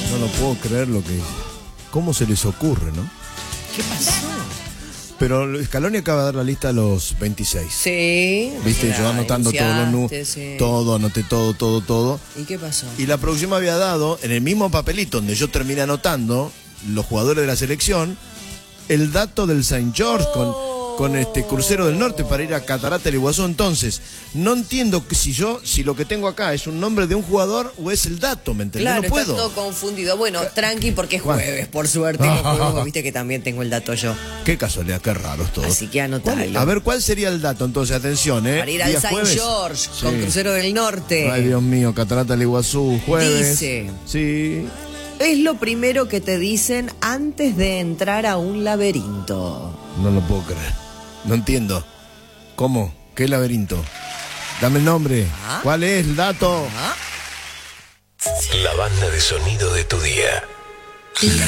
No lo puedo creer lo que... ¿Cómo se les ocurre, no? ¿Qué pasó? Pero Scaloni acaba de dar la lista de los 26. Sí. Viste, yo anotando todos los sí. todo, anoté todo. ¿Y qué pasó? Y la producción me había dado, en el mismo papelito donde yo terminé anotando los jugadores de la selección, el dato del Saint George con Crucero del Norte para ir a Catarata del Iguazú. Entonces, no entiendo que si lo que tengo acá es un nombre de un jugador o es el dato, ¿me entendés? Claro, no puedo. está todo confundido. Bueno, tranqui porque es jueves, por suerte. Viste que también tengo el dato yo. Qué casualidad, qué raros todos. Así que anotalo. A ver, ¿cuál sería el dato? Entonces, atención, Para ir al Día Saint jueves. George Sí. con Crucero del Norte. Ay, Dios mío, Catarata del Iguazú, jueves. Dice. Sí. Es lo primero que te dicen antes de entrar a un laberinto. No lo puedo creer. No entiendo. ¿Cómo? ¿Qué laberinto? Dame el nombre. ¿Cuál es el dato? La banda de sonido de tu día.